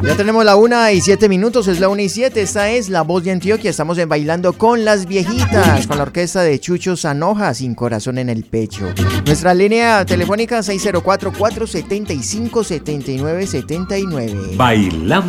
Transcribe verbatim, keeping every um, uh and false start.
Ya tenemos la una y siete minutos, es la una y siete. Esta es La Voz de Antioquia. Estamos en Bailando con las Viejitas, con la orquesta de Chucho Zanoja, Sin Corazón en el Pecho. Nuestra línea telefónica seis cero cuatro, cuatro siete cinco, siete nueve siete nueve. Bailando